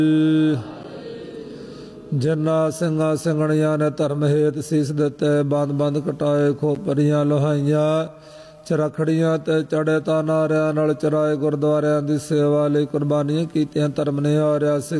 ਜਿਨਾ ਸਿੰਘਾਂ ਸਿੰਘਣੀਆਂ ਨੇ ਧਰਮ ਹੇਤ ਸੀਸ ਦਿੱਤੇ, ਬੰਦ ਬੰਦ ਕਟਾਏ, ਖੋਪਰੀਆਂ ਲੋਹਾਈਆਂ, ਚਰਖੜੀਆਂ ਤੇ ਚੜੇ ਤਾਂ ਨਾਰਿਆਂ ਨਾਲ ਚਰਾਏ, ਗੁਰਦੁਆਰਿਆਂ ਦੀ ਸੇਵਾ ਲਈ ਕੁਰਬਾਨੀਆਂ ਕੀਤੀਆਂ, ਧਰਮ ਨਿਹਾਰਿਆ।